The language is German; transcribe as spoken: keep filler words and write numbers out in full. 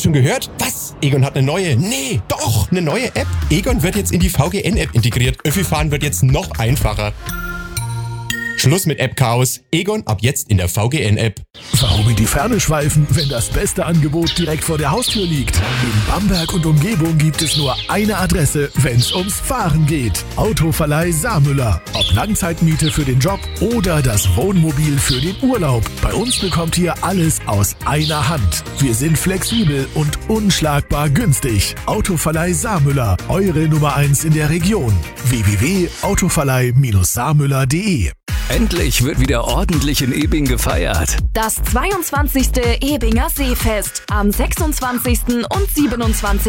du schon gehört? Was? Egon hat eine neue, nee, doch, eine neue App. Egon wird jetzt in die V G N-App integriert. Öffi-Fahren wird jetzt noch einfacher. Schluss mit App-Chaos. Egon ab jetzt in der V G N-App. Warum in die Ferne schweifen, wenn das beste Angebot direkt vor der Haustür liegt? In Bamberg und Umgebung gibt es nur eine Adresse, wenn's ums Fahren geht. Autoverleih Saarmüller. Ob Langzeitmiete für den Job oder das Wohnmobil für den Urlaub. Bei uns bekommt ihr alles aus einer Hand. Wir sind flexibel und unschlagbar günstig. Autoverleih Saarmüller. Eure Nummer eins in der Region. w w w punkt autoverleih saarmüller punkt de. Endlich wird wieder ordentlich in Ebing gefeiert. Das zweiundzwanzigste Ebinger Seefest am sechsundzwanzigsten und siebenundzwanzigsten